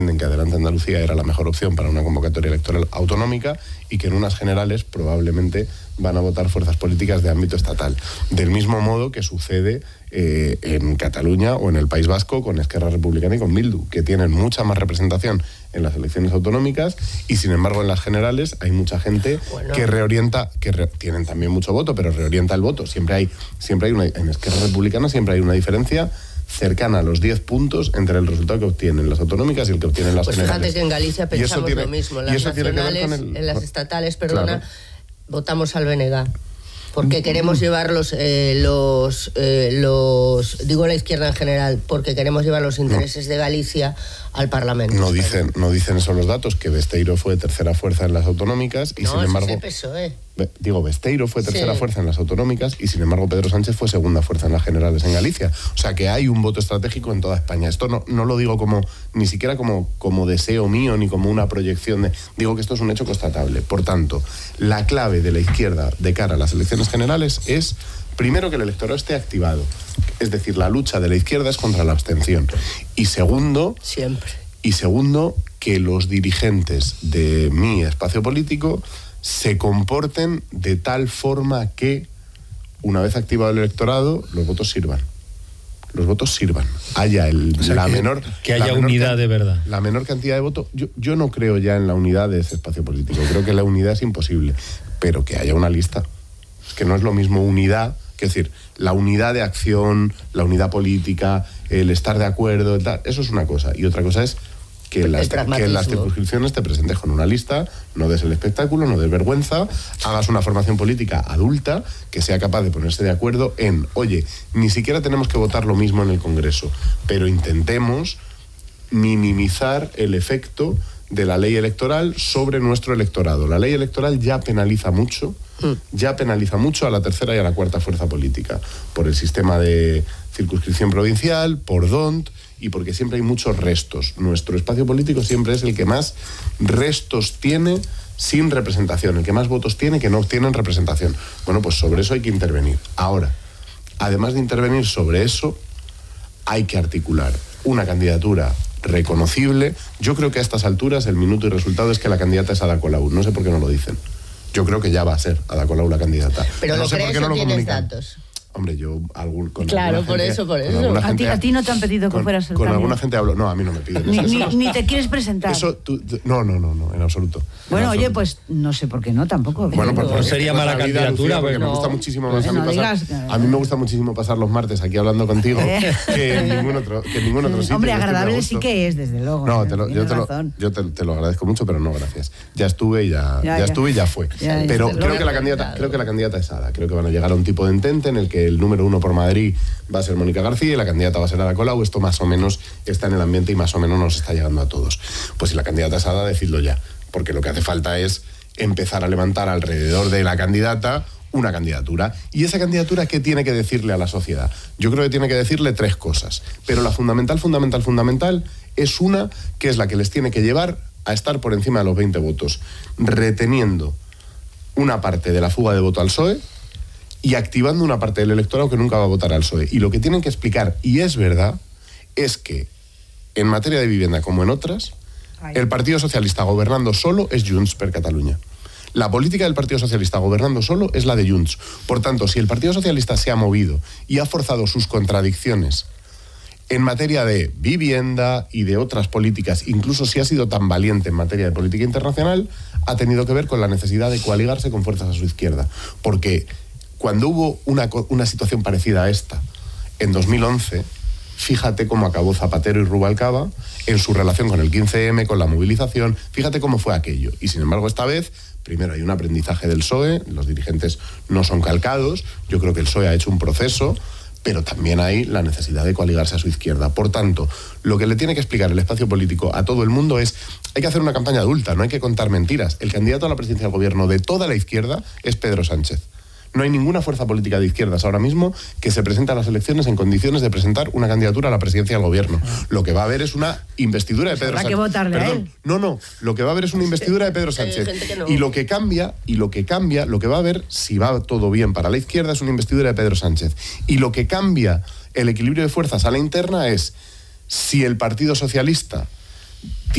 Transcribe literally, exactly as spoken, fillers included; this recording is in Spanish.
en que Adelante Andalucía era la mejor opción para una convocatoria electoral autonómica y que en unas generales probablemente van a votar fuerzas políticas de ámbito estatal. Del mismo modo que sucede eh, en Cataluña o en el País Vasco con Esquerra Republicana y con Bildu, que tienen mucha más representación en las elecciones autonómicas y sin embargo en las generales hay mucha gente bueno. que reorienta, que re, tienen también mucho voto, pero reorienta el voto. Siempre hay, siempre hay una, en Esquerra Republicana siempre hay una diferencia cercana a los diez puntos entre el resultado que obtienen las autonómicas y el que obtienen las pues generales. Fíjate que en Galicia pensamos tiene, lo mismo. En las nacionales, el... en las estatales, perdona, claro. votamos al B N G. Porque queremos llevar los, eh, los, eh, los, digo la izquierda en general, porque queremos llevar los intereses no. de Galicia al Parlamento. No dicen, no dicen eso los datos, que Besteiro fue tercera fuerza en las autonómicas y no, sin embargo... Es el P S O E. Digo, Besteiro fue tercera sí. fuerza en las autonómicas y sin embargo Pedro Sánchez fue segunda fuerza en las generales en Galicia. O sea que hay un voto estratégico en toda España. Esto no, no lo digo como ni siquiera como, como deseo mío ni como una proyección de... Digo que esto es un hecho constatable. Por tanto, la clave de la izquierda de cara a las elecciones generales es, primero, que el electorado esté activado. Es decir, la lucha de la izquierda es contra la abstención. Y segundo... Siempre. Y segundo, que los dirigentes de mi espacio político se comporten de tal forma que, una vez activado el electorado, los votos sirvan. Los votos sirvan. Haya el, o sea, la que, menor... Que haya la menor unidad de verdad. La menor cantidad de votos. Yo, yo no creo ya en la unidad de ese espacio político. Creo que la unidad es imposible. Pero que haya una lista. Es que no es lo mismo unidad... Es decir, la unidad de acción, la unidad política, el estar de acuerdo, tal, eso es una cosa. Y otra cosa es que en, las, que en las circunscripciones te presentes con una lista, no des el espectáculo, no des vergüenza, hagas una formación política adulta que sea capaz de ponerse de acuerdo en, oye, ni siquiera tenemos que votar lo mismo en el Congreso, pero intentemos minimizar el efecto de la ley electoral sobre nuestro electorado. La ley electoral ya penaliza mucho, ya penaliza mucho a la tercera y a la cuarta fuerza política, por el sistema de circunscripción provincial, por D O N T, y porque siempre hay muchos restos. Nuestro espacio político siempre es el que más restos tiene sin representación, el que más votos tiene que no tienen representación. Bueno, pues sobre eso hay que intervenir. Ahora, además de intervenir sobre eso, hay que articular una candidatura reconocible. Yo creo que a estas alturas el minuto y resultado es que la candidata es Ada Colau. No sé por qué no lo dicen. Yo creo que ya va a ser Ada Colau la candidata. Pero no lo sé crees por qué no o lo tienes comunican. datos. Hombre, yo algún, con claro, por gente, eso, por eso. Gente, ¿A, ti, ¿A ti no te han pedido que con, fueras el Con candidato? alguna gente hablo. No, a mí no me piden ni, eso. Ni, eso, ni te quieres presentar. Eso, tú, no, no, no, no, en absoluto. Bueno, en oye, absoluto. pues no sé por qué no, tampoco. Bueno, pues, no sería mala candidatura, porque no. me gusta muchísimo más a mí no pasar. Digas, a mí me gusta muchísimo pasar los martes aquí hablando contigo que en ningún otro, que en ningún otro sitio. Hombre, agradable sí que es, desde luego. No, te lo, yo, te lo, razón. yo te, te lo agradezco mucho, pero no, gracias. Ya estuve y ya, ya, ya. ya estuve y ya fue. Ya, pero ya, creo que la candidata, creo que la candidata es Ada. Creo que van a llegar a un tipo de entente en el que el número uno por Madrid va a ser Mónica García y la candidata va a ser Ada Colau. Esto más o menos está en el ambiente y más o menos nos está llegando a todos. Pues si la candidata es Ada, decidlo ya, porque lo que hace falta es empezar a levantar alrededor de la candidata una candidatura. ¿Y esa candidatura qué tiene que decirle a la sociedad? Yo creo que tiene que decirle tres cosas, pero la fundamental, fundamental, fundamental es una que es la que les tiene que llevar a estar por encima de los veinte votos, reteniendo una parte de la fuga de voto al P S O E y activando una parte del electorado que nunca va a votar al P S O E. Y lo que tienen que explicar, y es verdad, es que en materia de vivienda como en otras, Ay. el Partido Socialista gobernando solo es Junts per Catalunya. La política del Partido Socialista gobernando solo es la de Junts. Por tanto, si el Partido Socialista se ha movido y ha forzado sus contradicciones en materia de vivienda y de otras políticas, incluso si ha sido tan valiente en materia de política internacional, ha tenido que ver con la necesidad de coaligarse con fuerzas a su izquierda. Porque cuando hubo una, una situación parecida a esta, en dos mil once, fíjate cómo acabó Zapatero y Rubalcaba en su relación con el quince eme, con la movilización, fíjate cómo fue aquello. Y sin embargo, esta vez, primero hay un aprendizaje del P S O E, los dirigentes no son calcados, yo creo que el P S O E ha hecho un proceso, pero también hay la necesidad de coaligarse a su izquierda. Por tanto, lo que le tiene que explicar el espacio político a todo el mundo es, hay que hacer una campaña adulta, no hay que contar mentiras. El candidato a la presidencia del gobierno de toda la izquierda es Pedro Sánchez. No hay ninguna fuerza política de izquierdas ahora mismo que se presente a las elecciones en condiciones de presentar una candidatura a la presidencia del gobierno. Lo que va a haber es una investidura de Pedro Sánchez. Habrá que votarle Perdón, a él. No, no. Lo que va a haber es una investidura de Pedro Sánchez. no. Y lo que cambia, y lo que cambia, lo que va a haber, si va todo bien para la izquierda, es una investidura de Pedro Sánchez. Y lo que cambia el equilibrio de fuerzas a la interna es si el Partido Socialista